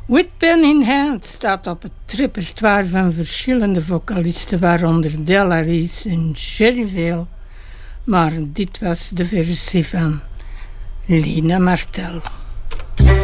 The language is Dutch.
With Pen in Hand staat op het repertoire van verschillende vocalisten, waaronder Della Reese en Jerry Vale. Maar dit was de versie van Lina Martel.